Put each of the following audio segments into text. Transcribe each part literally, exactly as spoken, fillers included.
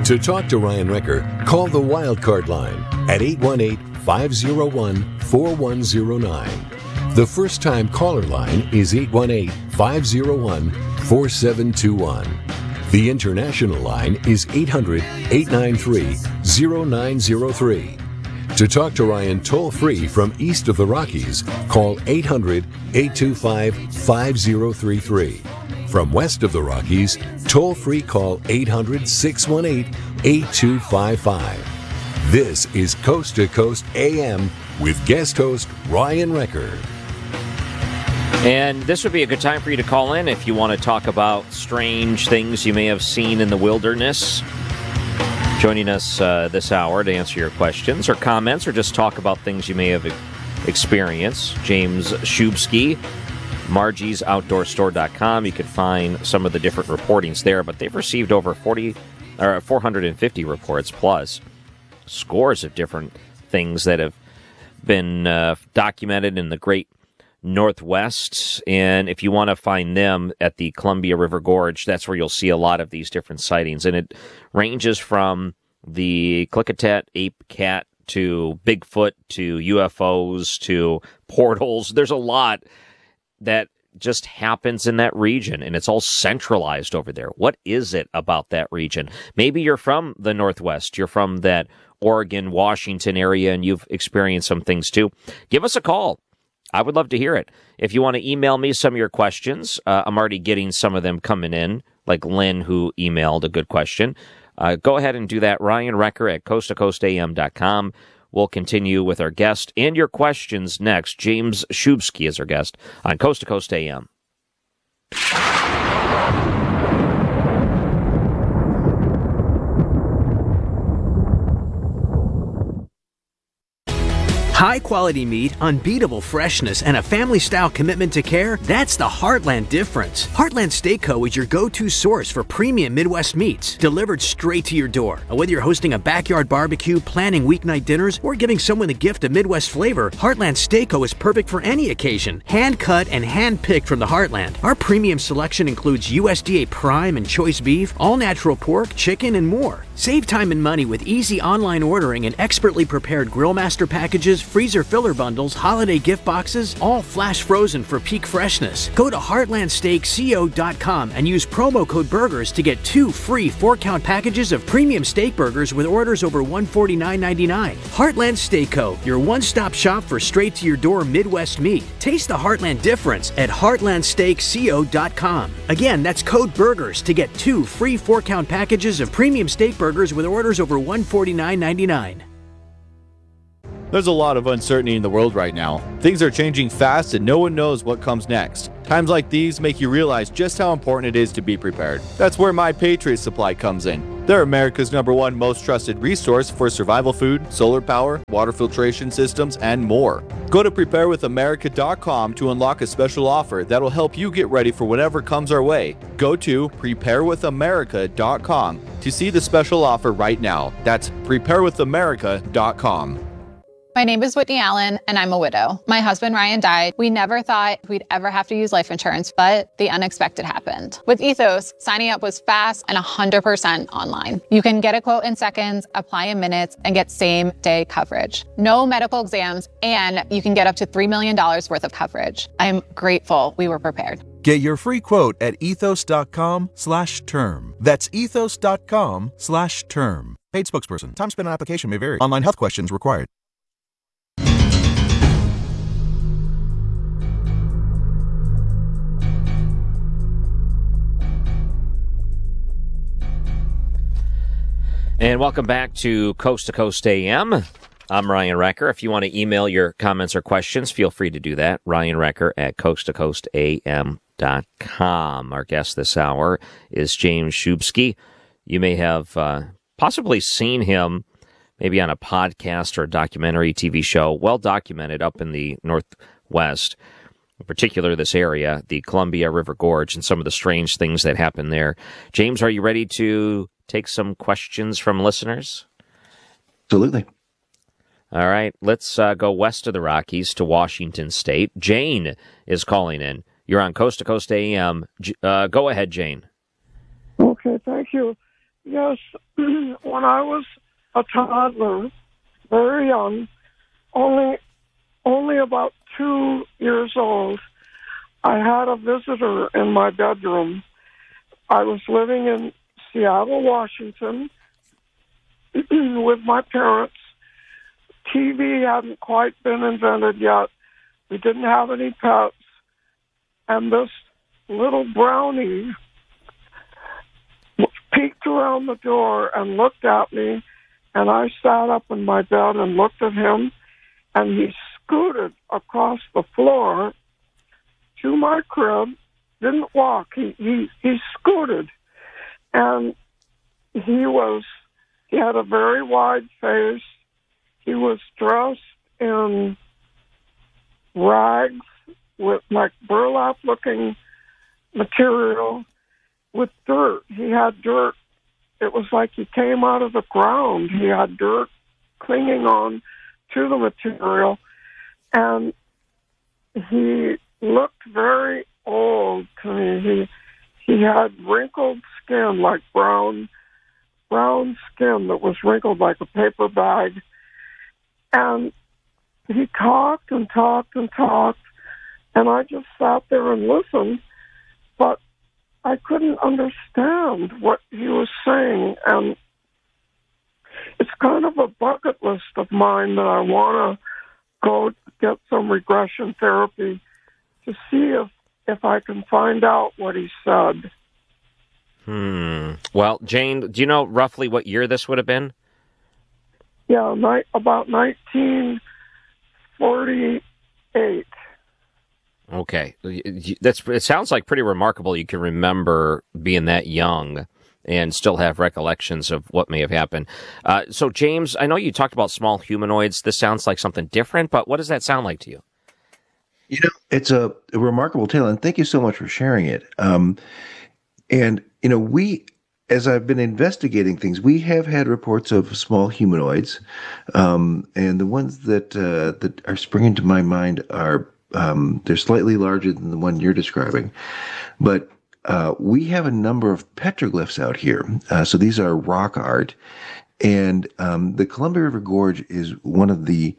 To talk to Ryan Recker, call the Wildcard line at eight one eight, five oh one, four one oh nine. The first-time caller line is eight one eight, five oh one, four seven two one. The international line is eight hundred, eight nine three, oh nine oh three. To talk to Ryan toll-free from east of the Rockies, call eight hundred, eight two five, five oh three three. From west of the Rockies, toll-free call eight hundred, six one eight, eight two five five. This is Coast to Coast A M with guest host Ryan Recker. And this would be a good time for you to call in if you want to talk about strange things you may have seen in the wilderness. Joining us uh, this hour to answer your questions or comments or just talk about things you may have experienced. James Shubsky, Margie's Outdoor Store dot com. You could find some of the different reportings there, but they've received over forty or four hundred fifty reports plus scores of different things that have been uh, documented in the Great Northwest. And if you want to find them at the Columbia River Gorge, that's where you'll see a lot of these different sightings. And it ranges from the Klickitat ape cat to Bigfoot to U F Os to portals. There's a lot that just happens in that region, and it's all centralized over there. What is it about that region? Maybe you're from the Northwest. You're from that Oregon, Washington area, and you've experienced some things too. Give us a call. I would love to hear it. If you want to email me some of your questions, uh, I'm already getting some of them coming in, like Lynn, who emailed a good question. Uh, go ahead and do that. Ryan Recker at coast to coast a m dot com. We'll continue with our guest and your questions next. James Shubsky is our guest on Coast to Coast A M. High-quality meat, unbeatable freshness, and a family-style commitment to care, that's the Heartland difference. Heartland Steak Co. is your go-to source for premium Midwest meats, delivered straight to your door. Whether you're hosting a backyard barbecue, planning weeknight dinners, or giving someone a gift of Midwest flavor, Heartland Steak Co. is perfect for any occasion. Hand-cut and hand-picked from the Heartland. Our premium selection includes U S D A Prime and Choice Beef, all-natural pork, chicken, and more. Save time and money with easy online ordering and expertly prepared Grill Master packages, freezer filler bundles, holiday gift boxes, all flash frozen for peak freshness. Go to heartland steak co dot com and use promo code BURGERS to get two free four-count packages of premium steak burgers with orders over one hundred forty-nine ninety-nine. Heartland Steak Co., your one-stop shop for straight-to-your-door Midwest meat. Taste the Heartland difference at heartland steak co dot com. Again, that's code BURGERS to get two free four-count packages of premium steak burgers with orders over one hundred forty-nine ninety-nine. There's a lot of uncertainty in the world right now. Things are changing fast and no one knows what comes next. Times like these make you realize just how important it is to be prepared. That's where My Patriot Supply comes in. They're America's number one most trusted resource for survival food, solar power, water filtration systems, and more. Go to prepare with america dot com to unlock a special offer that'll help you get ready for whatever comes our way. Go to prepare with america dot com to see the special offer right now. That's prepare with america dot com. My name is Whitney Allen, and I'm a widow. My husband, Ryan, died. We never thought we'd ever have to use life insurance, but the unexpected happened. With Ethos, signing up was fast and one hundred percent online. You can get a quote in seconds, apply in minutes, and get same-day coverage. No medical exams, and you can get up to three million dollars worth of coverage. I'm grateful we were prepared. Get your free quote at ethos dot com slash term. That's ethos dot com slash term. Paid spokesperson. Time spent on application may vary. Online health questions required. And welcome back to Coast to Coast A M. I'm Ryan Recker. If you want to email your comments or questions, feel free to do that. Ryan Recker at coast to coast a m dot com. Our guest this hour is James Shubsky. You may have uh, possibly seen him maybe on a podcast or a documentary T V show, well documented up in the Northwest, in particular this area, the Columbia River Gorge, and some of the strange things that happen there. James, are you ready to take some questions from listeners? Absolutely. All right, let's uh, go west of the Rockies to Washington State. Jane is calling in. You're on Coast to Coast A M. Uh, go ahead, Jane. Okay, thank you. Yes, when I was a toddler, very young, only only about two years old, I had a visitor in my bedroom. I was living in Seattle, Washington, with my parents. T V hadn't quite been invented yet. We didn't have any pets. And this little brownie peeked around the door and looked at me, and I sat up in my bed and looked at him, and he scooted across the floor to my crib, didn't walk, he, he, he scooted, and he was, he had a very wide face, he was dressed in rags with like burlap-looking material, with dirt. He had dirt. It was like he came out of the ground. He had dirt clinging on to the material. And he looked very old to me. He he had wrinkled skin, like brown brown skin that was wrinkled like a paper bag. And he talked and talked and talked. And I just sat there and listened. But I couldn't understand what he was saying, and it's kind of a bucket list of mine that I want to go get some regression therapy to see if, if I can find out what he said. Hmm. Well, Jane, do you know roughly what year this would have been? Yeah, ni- about nineteen forty-eight. Okay, that's. It sounds like pretty remarkable. You can remember being that young and still have recollections of what may have happened. Uh, so, James, I know you talked about small humanoids. This sounds like something different, but what does that sound like to you? You know, it's a, a remarkable tale, and thank you so much for sharing it. Um, and you know, we, as I've been investigating things, we have had reports of small humanoids, um, and the ones that uh, that are springing to my mind are. Um, they're slightly larger than the one you're describing, but uh, we have a number of petroglyphs out here. Uh, so these are rock art, and um, the Columbia River Gorge is one of the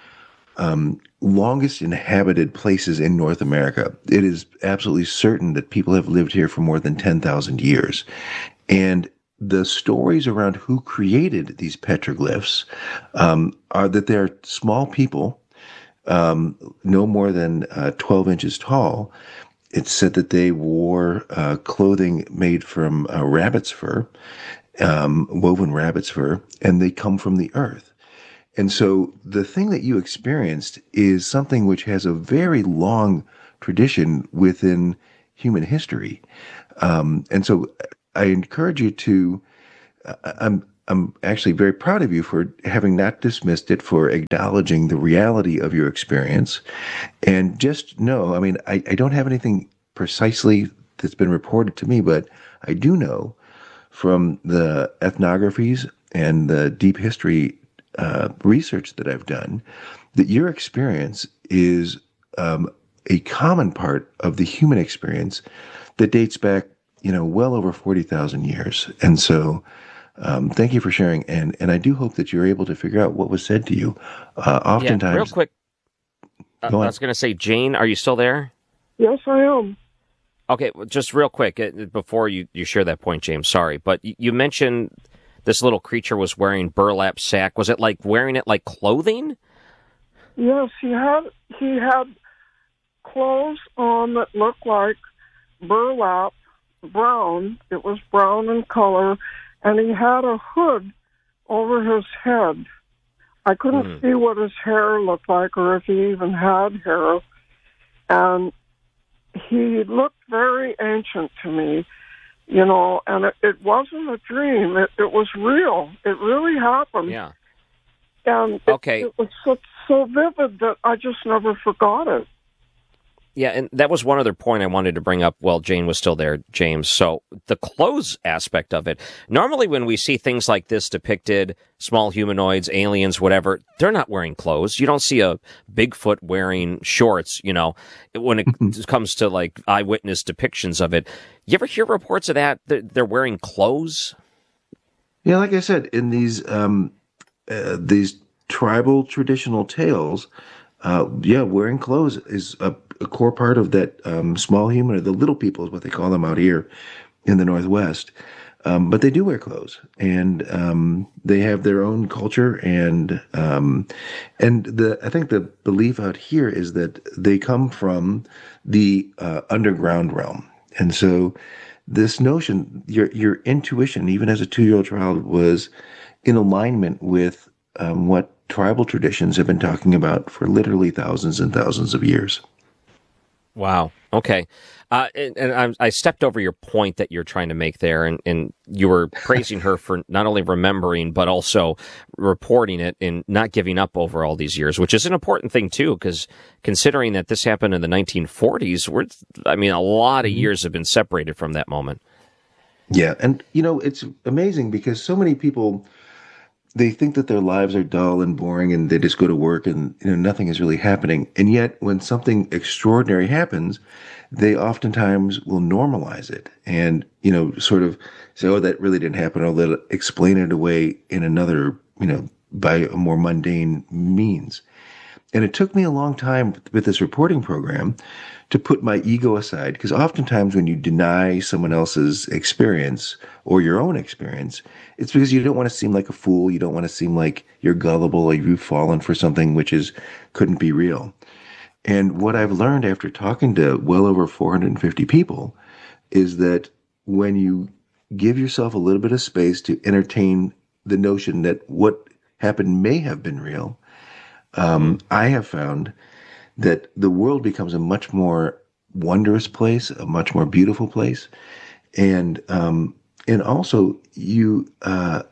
um, longest inhabited places in North America. It is absolutely certain that people have lived here for more than ten thousand years, and the stories around who created these petroglyphs um, are that they're small people. Um, no more than uh, twelve inches tall. It's said that they wore uh, clothing made from uh, rabbit's fur, um, woven rabbit's fur, and they come from the earth. And so the thing that you experienced is something which has a very long tradition within human history. Um, and so I encourage you to, uh, I'm I'm actually very proud of you for having not dismissed it, for acknowledging the reality of your experience. And just know, I mean, I, I don't have anything precisely that's been reported to me, but I do know from the ethnographies and the deep history uh, research that I've done that your experience is um, a common part of the human experience that dates back, you know, well over forty thousand years. And so Um, thank you for sharing, and and I do hope that you're able to figure out what was said to you. Uh, oftentimes, yeah, real quick, uh, I was going to say, Jane, are you still there? Yes, I am. Okay, well, just real quick, uh, before you, you share that point, James, sorry, but you, you mentioned this little creature was wearing burlap sack. Was it like wearing it like clothing? Yes, he had he had clothes on that looked like burlap, brown. It was brown in color. And he had a hood over his head. I couldn't mm. see what his hair looked like or if he even had hair. And he looked very ancient to me, you know, and it, it wasn't a dream. It, it was real. It really happened. Yeah. And it, okay. it was so, so vivid that I just never forgot it. Yeah, and that was one other point I wanted to bring up while Jane was still there, James. So the clothes aspect of it. Normally when we see things like this depicted, small humanoids, aliens, whatever, they're not wearing clothes. You don't see a Bigfoot wearing shorts, you know, when it comes to like eyewitness depictions of it. You ever hear reports of that? They're wearing clothes? Yeah, like I said, in these um, uh, these tribal traditional tales, uh, yeah, wearing clothes is a, a core part of that um, small human, or the little people is what they call them out here in the Northwest. Um, but they do wear clothes, and um, they have their own culture, and um, and the I think the belief out here is that they come from the uh, underground realm, and so this notion, your your intuition, even as a two year old child, was in alignment with um, what tribal traditions have been talking about for literally thousands and thousands of years. Wow. Okay. Uh, and and I, I stepped over your point that you're trying to make there, and, and you were praising her for not only remembering, but also reporting it and not giving up over all these years, which is an important thing, too, because considering that this happened in the nineteen forties, we're, I mean, a lot of years have been separated from that moment. Yeah. And, you know, it's amazing because so many people, they think that their lives are dull and boring and they just go to work and, you know, nothing is really happening. And yet when something extraordinary happens, they oftentimes will normalize it and, you know, sort of say, oh, that really didn't happen, or they'll explain it away in another, you know, by a more mundane means. And it took me a long time with this reporting program to put my ego aside, because oftentimes when you deny someone else's experience or your own experience, it's because you don't want to seem like a fool. You don't want to seem like you're gullible or you've fallen for something which is couldn't be real. And what I've learned after talking to well over four hundred fifty people is that when you give yourself a little bit of space to entertain the notion that what happened may have been real, um, I have found that the world becomes a much more wondrous place, a much more beautiful place. And um, and also, you uh,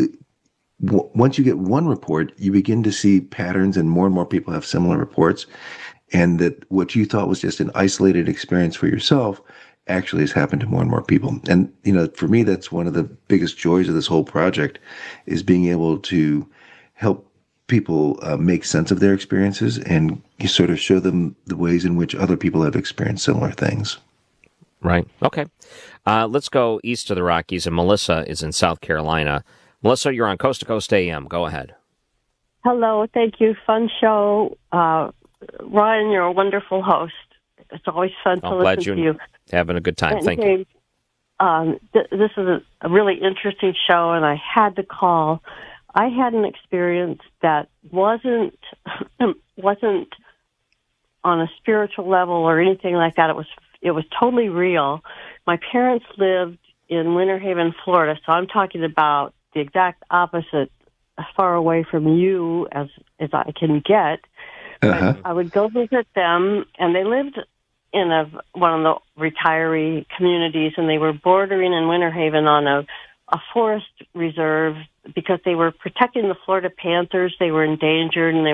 w- once you get one report, you begin to see patterns, and more and more people have similar reports. And that what you thought was just an isolated experience for yourself actually has happened to more and more people. And, you know, for me, that's one of the biggest joys of this whole project, is being able to help people uh, make sense of their experiences and you sort of show them the ways in which other people have experienced similar things. Right. Okay. Uh, let's go east of the Rockies, and Melissa is in South Carolina. Melissa, you're on Coast to Coast A M. Go ahead. Hello. Thank you. Fun show. Uh, Ryan, you're a wonderful host. It's always fun I'm to glad listen you're to you. Having a good time. And Thank James, you. Um, th- this is a, a really interesting show, and I had to call. I had an experience that wasn't wasn't on a spiritual level or anything like that. It was it was totally real. My parents lived in Winter Haven, Florida, so I'm talking about the exact opposite, as far away from you as as I can get. Uh-huh. But I would go visit them, and they lived in a one of the retiree communities, and they were bordering in Winter Haven on a, a forest reserve because they were protecting the Florida panthers. They were endangered, and they